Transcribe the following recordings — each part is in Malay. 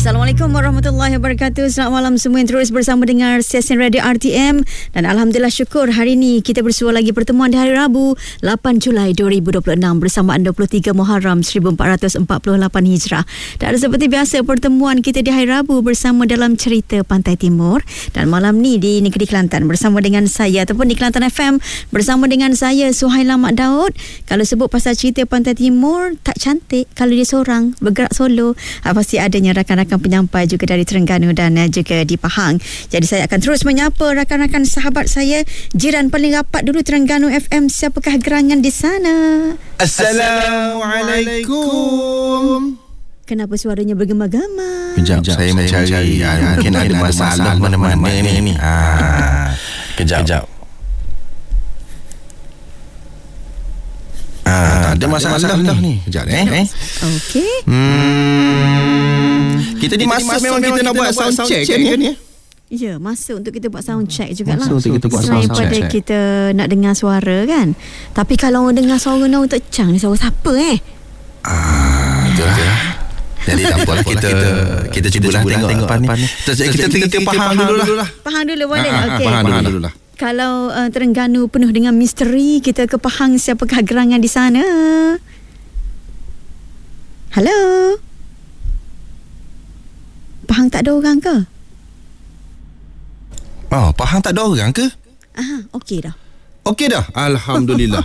Assalamualaikum warahmatullahi wabarakatuh. Selamat malam semua yang terus bersama dengar stesen Radio RTM. Dan Alhamdulillah syukur hari ini kita bersua lagi pertemuan di hari Rabu 8 Julai 2026 bersamaan 23 Muharram 1448 Hijrah. Dan seperti biasa pertemuan kita di hari Rabu bersama dalam cerita Pantai Timur. Dan malam ni di Negeri Kelantan bersama dengan saya ataupun di Kelantan FM bersama dengan saya Suhaila Mak Daud. Kalau sebut pasal cerita Pantai Timur tak cantik kalau dia seorang bergerak solo. Pasti adanya rakan-rakan penyampai juga dari Terengganu dan juga di Pahang. Jadi saya akan terus menyapa rakan-rakan sahabat saya, jiran paling rapat dulu Terengganu FM. Siapakah gerangan di sana? Assalamualaikum. Kenapa suaranya bergema-gema? Kejap saya mencari. Mungkin ada masalah mana-mana ni. Kejap. Ada masalah ni. Kejap Okey. Kita ni masuk memang kita nak buat sound check kan ni? Ya, masa untuk kita buat sound check jugalah. Masa untuk kita buat selain sound pada check. kita nak dengar suara kan. Tapi kalau orang dengar suara orang tak cang ni suara siapa Itulah. Jadi tak apalah kita cubalah tengok depan ni. Kita faham dululah. Faham dulu boleh? Okey. Faham dululah. Kalau Terengganu penuh dengan misteri, kita ke Pahang, siapakah gerangan di sana? Halo? Pahang tak ada orang ke? Pahang tak ada orang ke? Okey dah. Okey dah. Alhamdulillah.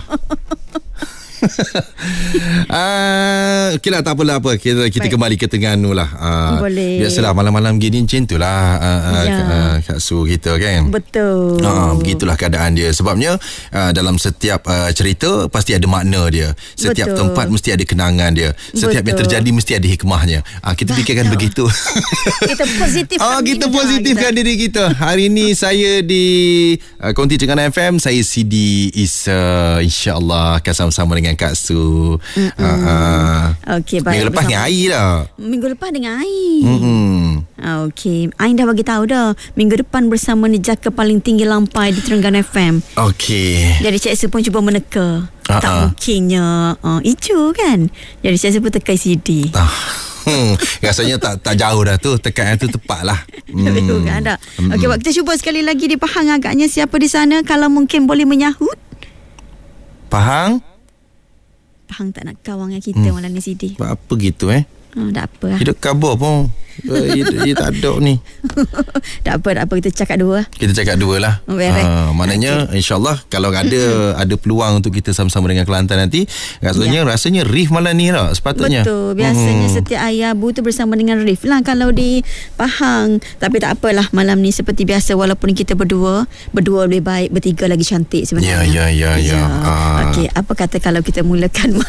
Okeylah, tak apalah apa. Kita kembali ke Terengganu lah. Boleh. Biasalah malam-malam gini macam itulah Kak Su kita kan. Betul. Begitulah keadaan dia. Sebabnya dalam setiap cerita pasti ada makna dia. Setiap tempat mesti ada kenangan dia. Setiap yang terjadi mesti ada hikmahnya. Kita fikirkan begitu. Kita positif. Kita positifkan diri kita. Hari ini saya di Konti Terengganu FM. Saya Sidi Isa. InsyaAllah akan sama-sama dengan Kak Su. Okey, baik. Minggu lepas dengan Ai dah. Minggu lepas dengan Ai. Okey, Ai dah bagi tahu dah. Minggu depan bersama ni jaka paling tinggi lampai di Terengganu FM. Okey. Jadi Cik Su pun cuba meneka. Tak mungkinnya Ijo kan. Jadi Cik Su pun tekan CD. Rasanya tak jauh dah tu. Tekan tu tepat lah. Betul kan tak? Okey, kita cuba sekali lagi di Pahang agaknya. Siapa di sana kalau mungkin boleh menyahut? Pahang tak nak kawan dengan kita malam ni CD. apa gitu Tak apa lah. hidup khabar pun dia tak ada ni. Tak apa kita cakap dua lah. Kita cakap dua lah. Maknanya insyaAllah kalau ada peluang untuk kita sama-sama dengan Kelantan nanti, rasanya Rif malam ni lah sepatutnya. Betul. Biasanya setiap hari Rabu tu bersama dengan Rif lah kalau di Pahang. Tapi tak apalah, malam ni seperti biasa walaupun kita berdua lebih baik, bertiga lagi cantik sebenarnya. Ya. Okey, apa kata kalau kita mulakan